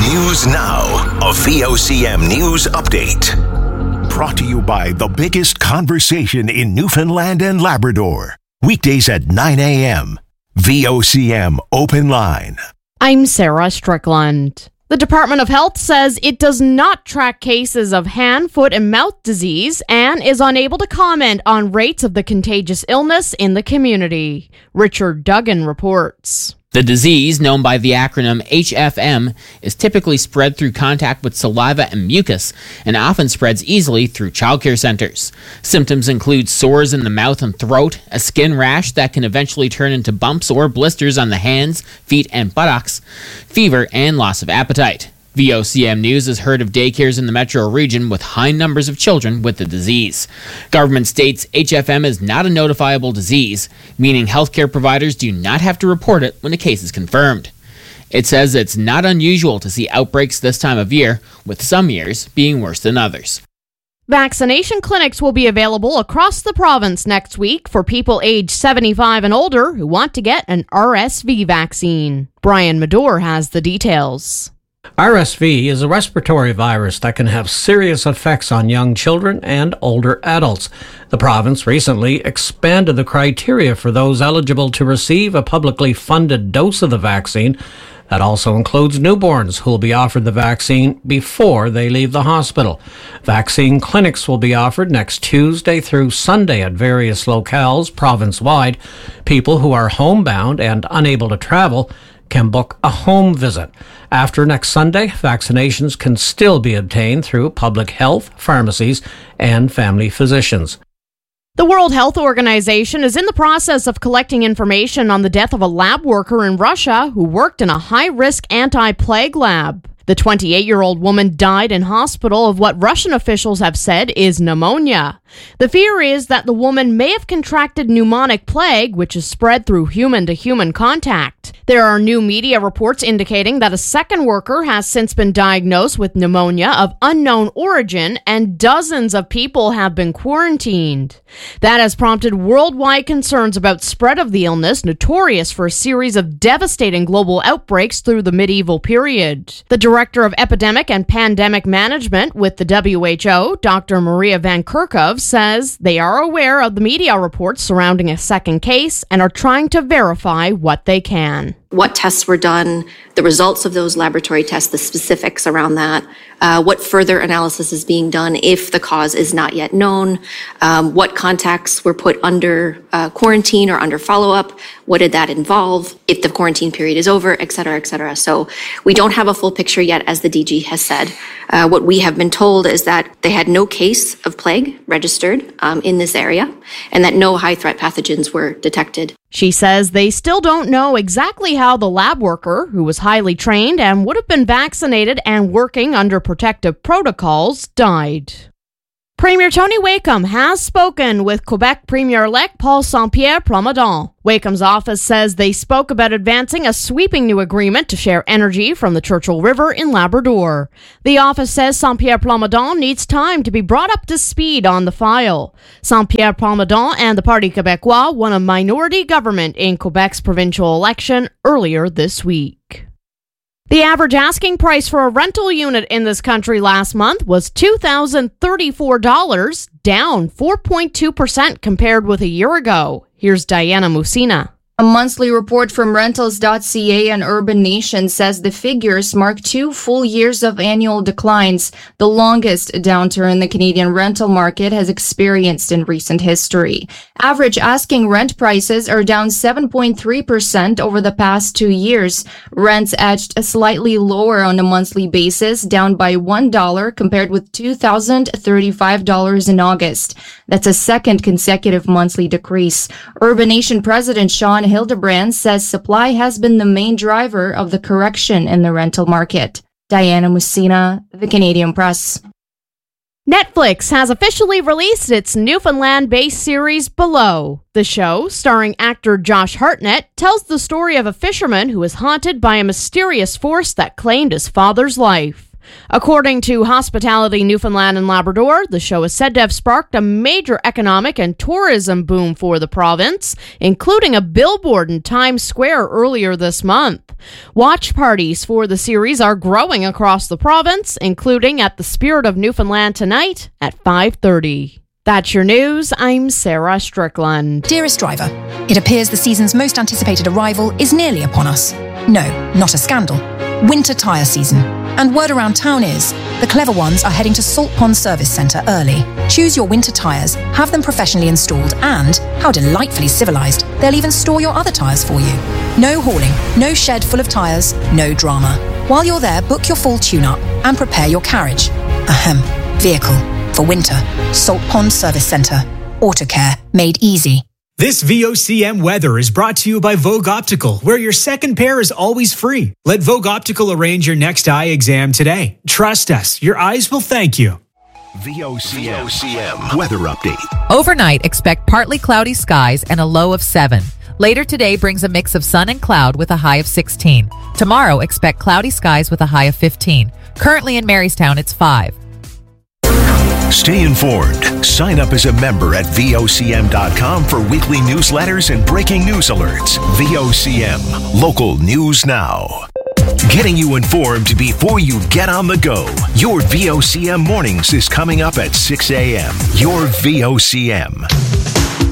News Now, a VOCM News Update. Brought to you by the biggest conversation in Newfoundland and Labrador. Weekdays at 9 a.m. VOCM Open Line. I'm Sarah Strickland. The Department of Health says it does not track cases of hand, foot, and mouth disease and is unable to comment on rates of the contagious illness in the community. Richard Duggan reports. The disease, known by the acronym HFM, is typically spread through contact with saliva and mucus and often spreads easily through childcare centers. Symptoms include sores in the mouth and throat, a skin rash that can eventually turn into bumps or blisters on the hands, feet, and buttocks, fever, and loss of appetite. VOCM News has heard of daycares in the metro region with high numbers of children with the disease. Government states HFM is not a notifiable disease, meaning healthcare providers do not have to report it when a case is confirmed. It says it's not unusual to see outbreaks this time of year, with some years being worse than others. Vaccination clinics will be available across the province next week for people aged 75 and older who want to get an RSV vaccine. Brian Medore has the details. RSV is a respiratory virus that can have serious effects on young children and older adults. The province recently expanded the criteria for those eligible to receive a publicly funded dose of the vaccine. That also includes newborns who will be offered the vaccine before they leave the hospital. Vaccine clinics will be offered next Tuesday through Sunday at various locales province-wide. People who are homebound and unable to travel can book a home visit. After next Sunday, vaccinations can still be obtained through public health, pharmacies, and family physicians. The World Health Organization is in the process of collecting information on the death of a lab worker in Russia who worked in a high-risk anti-plague lab. The 28-year-old woman died in hospital of what Russian officials have said is pneumonia. The fear is that the woman may have contracted pneumonic plague, which is spread through human-to-human contact. There are new media reports indicating that a second worker has since been diagnosed with pneumonia of unknown origin, and dozens of people have been quarantined. That has prompted worldwide concerns about spread of the illness, notorious for a series of devastating global outbreaks through the medieval period. The Director of Epidemic and Pandemic Management with the WHO, Dr. Maria Van Kerkhove, says they are aware of the media reports surrounding a second case and are trying to verify what they can. What tests were done, the results of those laboratory tests, the specifics around that, what further analysis is being done if the cause is not yet known, what contacts were put under quarantine or under follow-up, what did that involve, if the quarantine period is over, et cetera, et cetera. So we don't have a full picture yet, as the DG has said. What we have been told is that they had no case of plague registered in this area and that no high-threat pathogens were detected. She says they still don't know exactly how the lab worker, who was highly trained and would have been vaccinated and working under protective protocols, died. Premier Tony Wakeham has spoken with Quebec Premier-elect Paul Saint-Pierre Plamondon. Wakeham's office says they spoke about advancing a sweeping new agreement to share energy from the Churchill River in Labrador. The office says Saint-Pierre Plamondon needs time to be brought up to speed on the file. Saint-Pierre Plamondon and the Parti Québécois won a minority government in Quebec's provincial election earlier this week. The average asking price for a rental unit in this country last month was $2,034, down 4.2% compared with a year ago. Here's Diana Musina. A monthly report from Rentals.ca and Urban Nation says the figures mark 2 full years of annual declines, the longest downturn the Canadian rental market has experienced in recent history. Average asking rent prices are down 7.3% over the past 2 years. Rents edged slightly lower on a monthly basis, down by $1 compared with $2,035 in August. That's a second consecutive monthly decrease. Urban Nation President Sean Hildebrand says supply has been the main driver of the correction in the rental market. Diana Musina, The Canadian Press. Netflix has officially released its Newfoundland-based series Below. The show, starring actor Josh Hartnett, tells the story of a fisherman who is haunted by a mysterious force that claimed his father's life. According to Hospitality Newfoundland and Labrador, the show is said to have sparked a major economic and tourism boom for the province, including a billboard in Times Square earlier this month. Watch parties for the series are growing across the province, including at the Spirit of Newfoundland tonight at 5:30. That's your news. I'm Sarah Strickland. Dearest driver, it appears the season's most anticipated arrival is nearly upon us. No, not a scandal. Winter tyre season. And word around town is, the clever ones are heading to Salt Pond Service Centre early. Choose your winter tyres, have them professionally installed, and, how delightfully civilised, they'll even store your other tyres for you. No hauling, no shed full of tyres, no drama. While you're there, book your full tune-up and prepare your carriage. Vehicle. For winter. Salt Pond Service Centre. Autocare. Made easy. This VOCM weather is brought to you by Vogue Optical, where your second pair is always free. Let Vogue Optical arrange your next eye exam today. Trust us, your eyes will thank you. VOCM weather update. Overnight, expect partly cloudy skies and a low of 7. Later today brings a mix of sun and cloud with a high of 16. Tomorrow, expect cloudy skies with a high of 15. Currently in Marystown, it's 5. Stay informed. Sign up as a member at VOCM.com for weekly newsletters and breaking news alerts. VOCM, local news now. Getting you informed before you get on the go. Your VOCM Mornings is coming up at 6 a.m. Your VOCM.